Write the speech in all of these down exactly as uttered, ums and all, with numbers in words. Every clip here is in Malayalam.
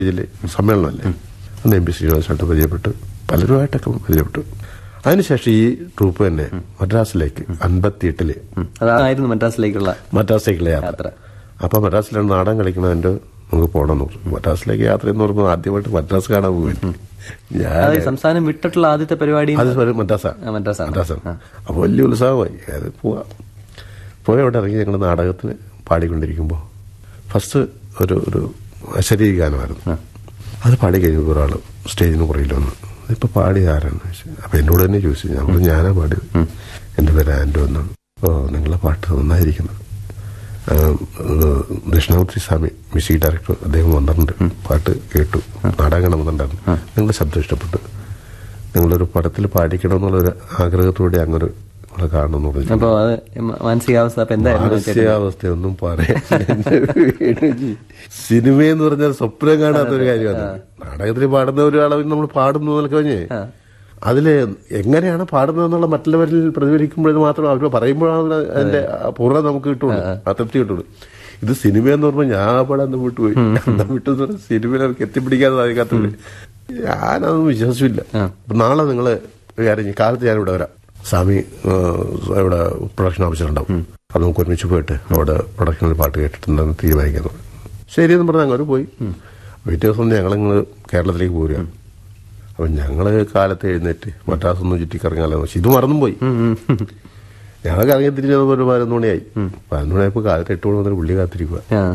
ഇതില് സമ്മേളനമല്ലേ, അന്ന് എം പി ശ്രീനിവാസമായിട്ട് പരിചയപ്പെട്ടു, പലരുമായിട്ടൊക്കെ പരിചയപ്പെട്ടു. അതിനുശേഷം ഈ ട്രൂപ്പ് തന്നെ മദ്രാസിലേക്ക് അൻപത്തിയെട്ടില് അതായിരുന്നു മദ്രാസിലേക്കുള്ള മദ്രാസിലേക്കുള്ള യാത്ര. അപ്പൊ മദ്രാസിലാണ് നാടകം കളിക്കണതിന്റെ നമുക്ക് പോകണം എന്ന് പറഞ്ഞു. മദ്രാസിലേക്ക് യാത്ര എന്ന് പറയുമ്പോൾ ആദ്യമായിട്ട് മദ്രാസ് കാണാൻ പോയി. ഞാൻ സംസ്ഥാനം വിട്ടിട്ടുള്ള ആദ്യത്തെ പരിപാടി അത് മദ്രാസാണ് മദ്രാസാണ് അപ്പൊ വലിയ ഉത്സാഹമായി. അത് പോവാ പോയി അവിടെ ഇറങ്ങി ഞങ്ങൾ നാടകത്തിന് പാടിക്കൊണ്ടിരിക്കുമ്പോൾ ഫസ്റ്റ് ഒരു ഒരു അശരീരി ഗാനമായിരുന്നു. അത് പാടി കഴിഞ്ഞപ്പോൾ ഒരാൾ സ്റ്റേജിന് പുറകിൽ വന്നു, ഇപ്പൊ പാടിയ ആരാണ് ചോദിച്ചു. അപ്പൊ എന്നോട് തന്നെ ചോദിച്ചു. ഞാൻ പറഞ്ഞു ഞാനാ പാടിയത്, എന്റെ പേര് ആൻഡോ എന്നാണ്. ഓ നിങ്ങളെ പാട്ട് നന്നായിരിക്കുന്നു. ദക്ഷിണാമൂർത്തി സ്വാമി മ്യൂസിക് ഡയറക്ടർ അദ്ദേഹം വന്നിട്ടുണ്ട്, പാട്ട് കേട്ടു, നാടകം വന്നിട്ടുണ്ടായിരുന്നു, നിങ്ങളുടെ ശബ്ദം ഇഷ്ടപ്പെട്ടു, നിങ്ങളൊരു പടത്തിൽ പാടിക്കണം എന്നുള്ളൊരു ആഗ്രഹത്തോടെ അങ്ങനെ നമ്മളെ കാണണമെന്ന് പറഞ്ഞു. അപ്പൊ മാനസികാവസ്ഥ മാനസികാവസ്ഥയൊന്നും പറയാൻ സിനിമയെന്ന് പറഞ്ഞാൽ സ്വപ്നം കാണാത്തൊരു കാര്യമാണ്. നാടകത്തിൽ പാടുന്ന ഒരാളെ നമ്മൾ പാടുന്നു എന്നൊക്കെ പറഞ്ഞേ അതില് എങ്ങനെയാണ് പാടുന്നതെന്നുള്ള മറ്റുള്ളവരിൽ പ്രതിഫലിക്കുമ്പോഴത് മാത്രം അവർ പറയുമ്പോഴാണ് അതിന്റെ പൂർണ്ണത നമുക്ക് കിട്ടുള്ളൂ, ആ തൃപ്തി കിട്ടുള്ളൂ. ഇത് സിനിമയെന്ന് പറയുമ്പോൾ ഞാൻ പാടാൻ അന്ന് വിട്ടുപോയി, അന്ന് വിട്ടു സിനിമയിൽ അവർക്ക് എത്തിപ്പിടിക്കാതെ സാധിക്കാത്തത് ഞാനതൊന്നും വിശ്വസിച്ചില്ല. അപ്പൊ നാളെ നിങ്ങള് കാര്യം കാലത്ത് ഞാനിവിടെ വരാം, സ്വാമി ഇവിടെ പ്രൊഡക്ഷൻ ഓഫീസറുണ്ടാവും, അത് നമുക്ക് ഒരുമിച്ച് പോയിട്ട് അവിടെ പ്രൊഡക്ഷനിൽ പാട്ട് കേട്ടിട്ടുണ്ടെന്ന് തീരുമാനിക്കാൻ പറഞ്ഞു. ശരിയെന്ന് പറഞ്ഞാൽ അങ്ങനെ പോയി. പിറ്റേ ദിവസം ഞങ്ങളിങ്ങൾ കേരളത്തിലേക്ക് പോരുകയാണ്. അപ്പൊ ഞങ്ങള് കാലത്ത് എഴുന്നേറ്റ് മദ്രാസൊന്നും ചുറ്റിക്കറങ്ങാലോ വെച്ചു. ഇത് മറന്നും പോയി. ഞങ്ങൾ കറങ്ങി തിരിഞ്ഞപ്പോൾ ഒരു പതിനൊന്ന് മണിയായി. പതിനൊന്ന് മണിയായപ്പോ കാലത്ത് എട്ട് മണി മുതൽ പുള്ളി കാത്തിരിക്കുക.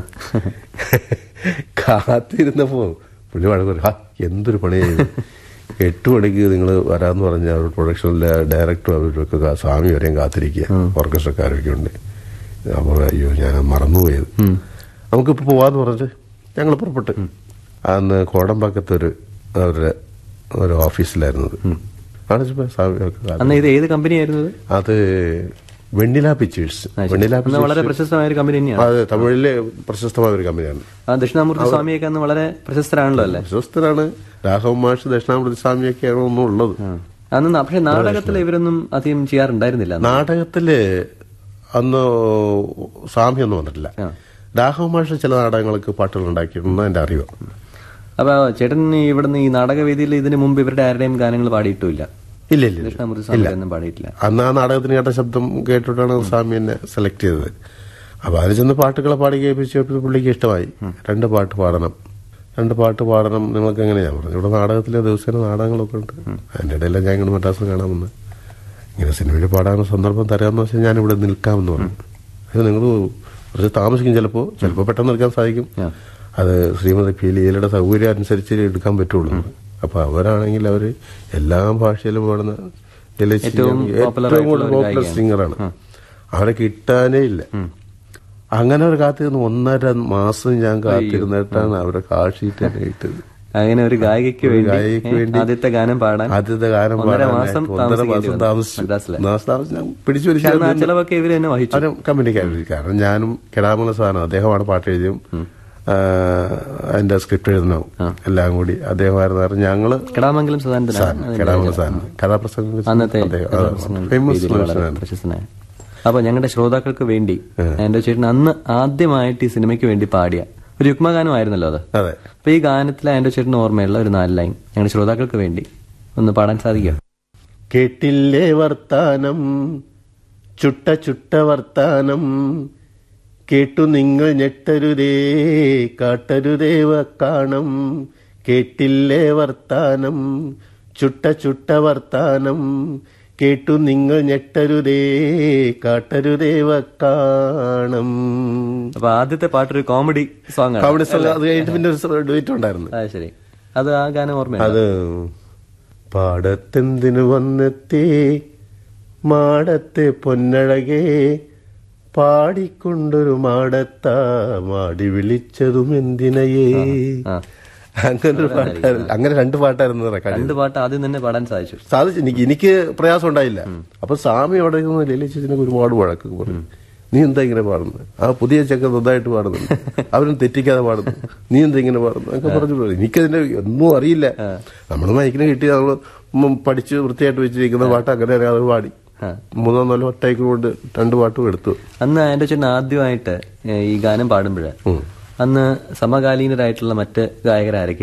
കാത്തിരുന്നപ്പോ പുള്ളി വഴക്ക് പറയും, ഹാ എന്തൊരു പണിയായിരുന്നു, എട്ട് മണിക്ക് നിങ്ങൾ വരാന്ന് പറഞ്ഞ അവർ പ്രൊഡക്ഷനിലെ ഡയറക്ടറും അവരൊക്കെ സ്വാമി വരെയും കാത്തിരിക്കുക, ഓർക്കസ്ട്രക്കാരൊക്കെ ഉണ്ട്. അപ്പൊ അയ്യോ ഞാൻ മറന്നുപോയത്, നമുക്കിപ്പോ പോവാന്ന് പറഞ്ഞിട്ട് ഞങ്ങൾ പുറപ്പെട്ട്. അന്ന് കോടമ്പാക്കത്തൊരു അവരുടെ ഒരു ഓഫീസിലായിരുന്നത്. ഇത് ഏത് കമ്പനിയായിരുന്നു? അത് വെണ്ണില പിക്ചേഴ്സ്. വെണ്ണില വളരെ പ്രശസ്തമായ ഒരു കമ്പനി തന്നെയാണ്. അത് തമിഴിലെ പ്രശസ്തമായ ഒരു കമ്പനിയാണ്. ദക്ഷിണാമൂർത്തി സ്വാമിയൊക്കെ അന്ന് വളരെ പ്രശസ്തരാണല്ലോ അല്ലേ? പ്രശസ്തരാണ്. രാഘവ മാഷ്, ദക്ഷിണാമൂർത്തി സ്വാമിയൊക്കെയാണ് ഒന്നും ഉള്ളത് അന്ന്. പക്ഷെ നാടകത്തിൽ ഇവരൊന്നും അധികം ചെയ്യാറുണ്ടായിരുന്നില്ല. നാടകത്തില് അന്ന് സ്വാമിയൊന്നും വന്നിട്ടില്ല. രാഘവ മാഷ് ചില നാടകങ്ങൾക്ക് പാട്ടുകൾ ഉണ്ടാക്കിയിട്ടുണ്ടെന്ന് എന്റെ അറിവ്. അപ്പൊ ചേട്ടൻ ഇവിടുന്ന് ഈ നാടകവേദിയിൽ ഇതിനു മുമ്പ് ഇവരുടെ ആരുടെയും ഗാനങ്ങൾ പാടിയിട്ടില്ല? ഇല്ല ഇല്ല ദക്ഷിണാമൂർത്തി സ്വാമി പാടിയിട്ടില്ല. അന്ന് ആ നാടകത്തിന് കേട്ട ശബ്ദം കേട്ടിട്ടാണ് സ്വാമി എന്നെ സെലക്ട് ചെയ്തത്. അപ്പൊ അതിൽ ചെന്ന് പാട്ടുകളെ പാടി കേൾപ്പിച്ചപ്പോൾ പുള്ളിക്ക് ഇഷ്ടമായി. രണ്ട് പാട്ട് പാടണം, രണ്ട് പാട്ട് പാടണം, നിങ്ങൾക്ക് എങ്ങനെയാ പറഞ്ഞു. ഇവിടെ നാടകത്തിലെ ദിവസേന നാടകങ്ങളൊക്കെ ഉണ്ട്. അതിന്റെ ഇടയിലാണ് ഞാൻ ഇങ്ങനെ മദ്രാസ് കാണാമെന്ന്, ഇങ്ങനെ സിനിമയിൽ പാടാനുള്ള സന്ദർഭം തരാമെന്ന് വെച്ചാൽ ഞാൻ ഇവിടെ നിൽക്കാമെന്ന് പറഞ്ഞു. അത് നിങ്ങൾ കുറച്ച് താമസിക്കും, ചിലപ്പോ ചിലപ്പോ പെട്ടെന്ന് എടുക്കാൻ സാധിക്കും, അത് ശ്രീമതി പി ലീലയുടെ സൗകര്യം അനുസരിച്ച് എടുക്കാൻ പറ്റുള്ളൂ. അപ്പൊ അവരാണെങ്കിൽ അവര് എല്ലാ ഭാഷയിലും പാടുന്ന ഏറ്റവും കൂടുതൽ പോപ്പുലർ സിംഗറാണ്. അവരെ കിട്ടാനേ ഇല്ല. അങ്ങനെ ഒരു കാത്തിരുന്ന് ഒന്നര മാസം ഞാൻ കാത്തിരുന്നിട്ടാണ് അവരെ കാഴ്ചയിട്ട് തന്നെ കിട്ടത്. അങ്ങനെ ഒരു ഗായികയ്ക്ക് വേണ്ടി ആദ്യത്തെ ഗാനം പാടാൻ ആദ്യത്തെ ഗാനം പാടാൻ ഒന്നര മാസം താമസിച്ചു. പിടിച്ചു വലിച്ചു കമ്പനിക്കാർ. കാരണം ഞാനും കെടാമല സാധനം അദ്ദേഹമാണ് പാട്ട് എഴുതിയും അതിന്റെ സ്ക്രിപ്റ്റ് എഴുതണം എല്ലാം കൂടി അദ്ദേഹമായിരുന്നു. ഞങ്ങള് കെടാമംഗലം കെടാമല സാധനം കഥാപ്രസംഗം പ്രശസ്തനായ. അപ്പൊ ഞങ്ങളുടെ ശ്രോതാക്കൾക്ക് വേണ്ടി എന്റെ ചേട്ടൻ അന്ന് ആദ്യമായിട്ട് ഈ സിനിമയ്ക്ക് വേണ്ടി പാടിയ ഒരു യുഗ്മഗാനമായിരുന്നല്ലോ അത്. അതെ. അപ്പൊ ഈ ഗാനത്തിലെ എന്റെ ചേട്ടന് ഓർമ്മയുള്ള ഒരു നാല് ലൈൻ ഞങ്ങളുടെ ശ്രോതാക്കൾക്ക് വേണ്ടി ഒന്ന് പാടാൻ സാധിക്കും? കേട്ടില്ലേ വർത്താനം, ചുട്ട ചുട്ട വർത്താനം, കേട്ടു നിങ്ങൾ ഞെട്ടരുതേ കാട്ടരുതേ വക്കാണം. കേട്ടില്ലേ വർത്താനം, ചുട്ട ചുട്ട വർത്താനം, കേട്ടു നിങ്ങൾ ഞെട്ടരുതേ കാട്ടരുതേ വക്കാണം. അപ്പൊ ആദ്യത്തെ പാട്ടൊരു കോമഡി സോങ് കോമഡി സോങ്. അത് കഴിഞ്ഞിട്ട് പിന്നെ ഒരു ഡുവറ്റ് ഉണ്ടായിരുന്നു. ശരി, അത് ആ ഗാനം ഓർമ്മ. അത് പാടത്തെന്തിനു വന്നെത്തേ മാടത്തെ പൊന്നഴകേ, പാടിക്കൊണ്ടൊരു മാടത്താ മാടി വിളിച്ചതും എന്തിനയേ. അങ്ങനെ ഒരു പാട്ടായിരുന്നു. അങ്ങനെ രണ്ട് പാട്ടായിരുന്നു. രണ്ട് പാട്ട് ആദ്യം തന്നെ പാടാൻ സാധിച്ചു സാധിച്ചു എനിക്ക് എനിക്ക് പ്രയാസം ഉണ്ടായില്ല. അപ്പൊ സ്വാമി അവിടെ ലലിതച്ചിനൊക്കെ ഒരുപാട് വഴക്ക് പറയും, നീ എന്താ ഇങ്ങനെ പാടുന്നത്, ആ പുതിയ ചെക്കൻ നന്നായിട്ട് പാടുന്നുണ്ട്, അവരും തെറ്റിക്കാതെ പാടുന്നു, നീ എന്താ ഇങ്ങനെ പാടുന്നു എന്നൊക്കെ പറഞ്ഞു. എനിക്കതിന്റെ ഒന്നും അറിയില്ല. നമ്മൾ മൈക്കിനെ കിട്ടി നമ്മൾ പഠിച്ച് വൃത്തിയായിട്ട് വെച്ചിരിക്കുന്ന പാട്ട് അങ്ങനെ അത് പാടി മൂന്നോ നാലോ ഒറ്റയ്ക്ക് കൊണ്ട് രണ്ട് പാട്ടും എടുത്തു. അന്ന് എന്റെ ചേട്ടൻ ആദ്യമായിട്ട് ഈ ഗാനം പാടുമ്പോഴേ അന്ന് സമകാലീനരായിട്ടുള്ള മറ്റ് ഗായകരാരൊക്കെ